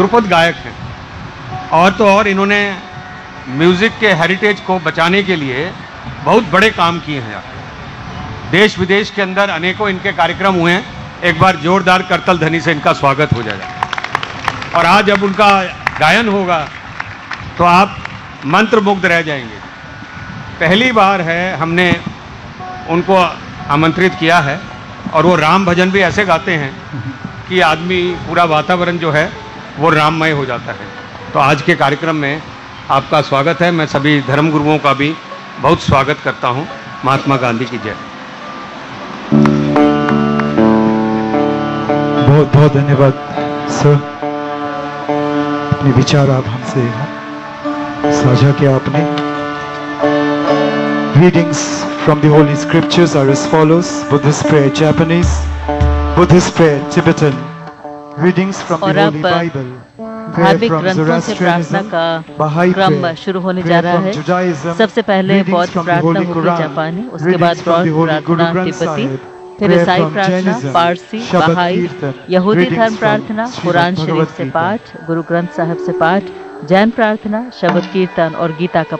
ध्रुपद गायक हैं, और तो और इन्होंने म्यूज़िक के हेरिटेज को बचाने के लिए बहुत बड़े काम किए हैं। देश विदेश के अंदर अनेकों इनके कार्यक्रम हुए हैं। एक बार जोरदार करतल ध्वनि से इनका स्वागत हो जाएगा। और आज जब उनका गायन होगा तो आप मंत्रमुग्ध रह जाएंगे। पहली बार है हमने उनको आमंत्रित किया है, और वो राम भजन भी ऐसे गाते हैं कि आदमी पूरा वातावरण जो है वो राममय हो जाता है। तो आज के कार्यक्रम में आपका स्वागत है। मैं सभी धर्म गुरुओं का भी बहुत स्वागत करता हूँ। महात्मा गांधी की जय। बहुत बहुत धन्यवाद सर, अपने विचार आप हमसे साझा किया आपने। Readings from the Holy Scriptures are as follows: Buddhist prayer Japanese, Buddhist prayer Tibetan, readings from the Holy Bible, धार्मिक ग्रंथों से प्रार्थना का क्रम शुरू होने जा रहा है। सबसे पहले बौद्ध प्रार्थना होगी जापानी, उसके बाद बौद्ध प्रार्थना तिब्बती, फिर ईसाई प्रार्थना पारसी, बहाई, यहूदी धर्म प्रार्थना, कुरान शरीफ से पाठ, गुरु ग्रंथ साहिब से पाठ, जैन प्रार्थना, शब्द कीर्तन और गीता का